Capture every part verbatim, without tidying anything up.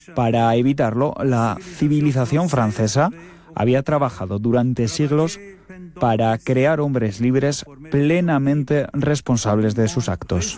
Para evitarlo, la civilización francesa había trabajado durante siglos para crear hombres libres plenamente responsables de sus actos.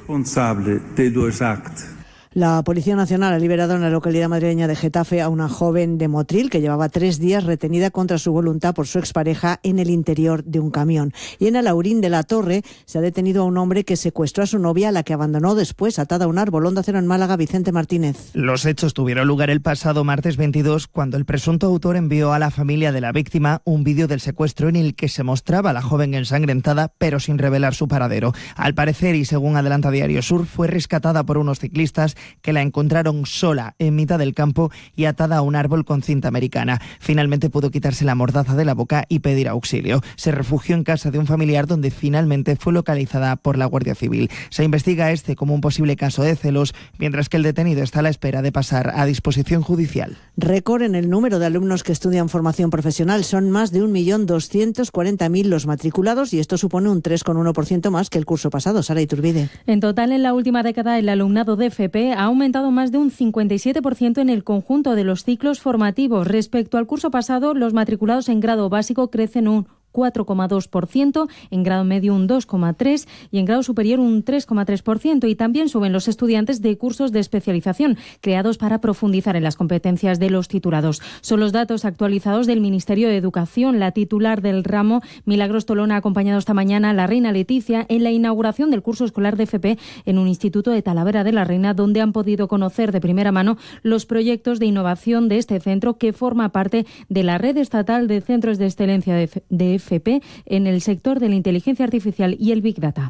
La Policía Nacional ha liberado en la localidad madrileña de Getafe a una joven de Motril que llevaba tres días retenida contra su voluntad por su expareja en el interior de un camión. Y en Alaurín de la Torre se ha detenido a un hombre que secuestró a su novia, a la que abandonó después atada a un árbol. Onda Cero en Málaga, Vicente Martínez. Los hechos tuvieron lugar el pasado martes veintidós, cuando el presunto autor envió a la familia de la víctima un vídeo del secuestro en el que se mostraba a la joven ensangrentada, pero sin revelar su paradero. Al parecer, y según adelanta Diario Sur, fue rescatada por unos ciclistas que la encontraron sola en mitad del campo y atada a un árbol con cinta americana. Finalmente pudo quitarse la mordaza de la boca y pedir auxilio. Se refugió en casa de un familiar, donde finalmente fue localizada por la Guardia Civil. Se investiga este como un posible caso de celos, mientras que el detenido está a la espera de pasar a disposición judicial. Récord en el número de alumnos que estudian formación profesional. Son más de un millón doscientos cuarenta mil los matriculados y esto supone un tres coma uno por ciento más que el curso pasado. Sara Iturbide. En total, en la última década, el alumnado de F P ha aumentado más de un cincuenta y siete por ciento en el conjunto de los ciclos formativos. Respecto al curso pasado, los matriculados en grado básico crecen un cuatro coma dos por ciento, en grado medio un dos coma tres por ciento y en grado superior un tres coma tres por ciento. Y también suben los estudiantes de cursos de especialización creados para profundizar en las competencias de los titulados. Son los datos actualizados del Ministerio de Educación. La titular del ramo, Milagros Tolón, ha acompañado esta mañana a la reina Leticia en la inauguración del curso escolar de F P en un instituto de Talavera de la Reina, donde han podido conocer de primera mano los proyectos de innovación de este centro, que forma parte de la red estatal de centros de excelencia de F P F P en el sector de la inteligencia artificial y el Big Data.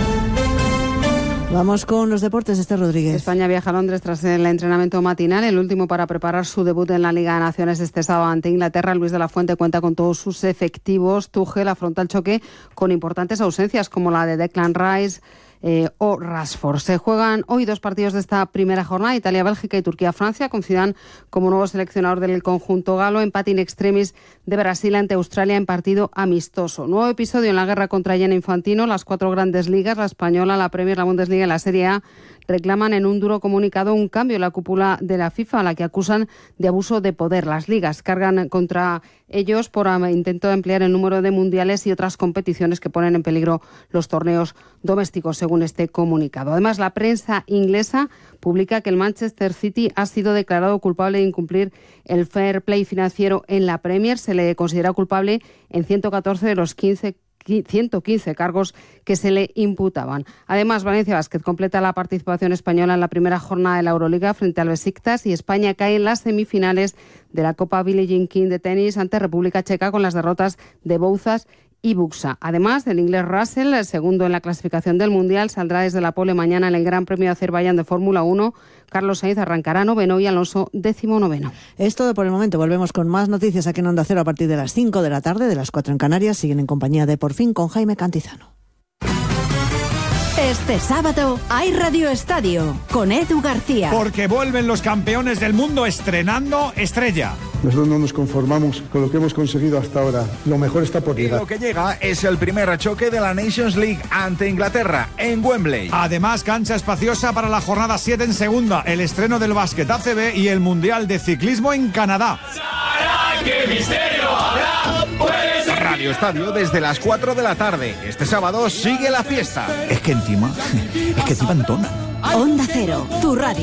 Vamos con los deportes, Esther Rodríguez. España viaja a Londres tras el entrenamiento matinal, el último para preparar su debut en la Liga de Naciones este sábado ante Inglaterra. Luis de la Fuente cuenta con todos sus efectivos. Tuchel afronta el choque con importantes ausencias como la de Declan Rice Eh, o Rashford. Se juegan hoy dos partidos de esta primera jornada: Italia-Bélgica y Turquía-Francia, con Zidane como nuevo seleccionador del conjunto galo. Empate in extremis de Brasil ante Australia en partido amistoso. Nuevo episodio en la guerra contra Gianni Infantino. Las cuatro grandes ligas, la española, la Premier, la Bundesliga y la Serie A, reclaman en un duro comunicado un cambio en la cúpula de la FIFA, a la que acusan de abuso de poder. Las ligas cargan contra ellos por intento de ampliar el número de mundiales y otras competiciones que ponen en peligro los torneos domésticos, según este comunicado. Además, la prensa inglesa publica que el Manchester City ha sido declarado culpable de incumplir el fair play financiero en la Premier. Se le considera culpable en ciento catorce de los quince ciento quince cargos que se le imputaban. Además, Valencia Basket completa la participación española en la primera jornada de la Euroliga frente al Besiktas, y España cae en las semifinales de la Copa Billie Jean King de tenis ante República Checa con las derrotas de Bouzas y Buxa. Además, el inglés Russell, el segundo en la clasificación del Mundial, saldrá desde la pole mañana en el Gran Premio de Azerbaiyán de Fórmula uno. Carlos Sainz arrancará noveno y Alonso décimo noveno. Es todo por el momento. Volvemos con más noticias aquí en Onda Cero a partir de las cinco de la tarde, de las cuatro en Canarias. Siguen en compañía de Por Fin con Jaime Cantizano. Este sábado hay Radio Estadio con Edu García. Porque vuelven los campeones del mundo estrenando estrella. Nosotros no nos conformamos con lo que hemos conseguido hasta ahora. Lo mejor está por llegar. Y lo que llega es el primer choque de la Nations League ante Inglaterra en Wembley. Además, cancha espaciosa para la jornada siete en segunda, el estreno del básquet A C B y el Mundial de Ciclismo en Canadá. ¡Qué misterio habrá! Pues Radio Estadio desde las cuatro de la tarde. Este sábado sigue la fiesta. Es que encima, es que encima entonan. Onda Cero, tu radio.